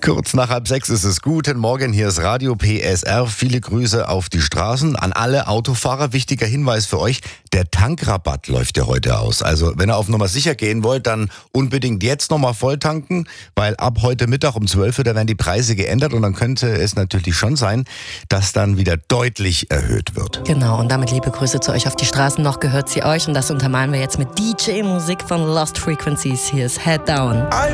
Kurz nach 5:30 ist es. Guten Morgen, hier ist Radio PSR. Viele Grüße auf die Straßen. An alle Autofahrer, wichtiger Hinweis für euch, der Tankrabatt läuft ja heute aus. Also wenn ihr auf Nummer sicher gehen wollt, dann unbedingt jetzt nochmal voll tanken, weil ab heute Mittag um 12 Uhr, da werden die Preise geändert und dann könnte es natürlich schon sein, dass dann wieder deutlich erhöht wird. Genau, und damit liebe Grüße zu euch auf die Straßen. Noch gehört sie euch und das untermalen wir jetzt mit DJ-Musik von Lost Frequencies. Hier ist Head Down.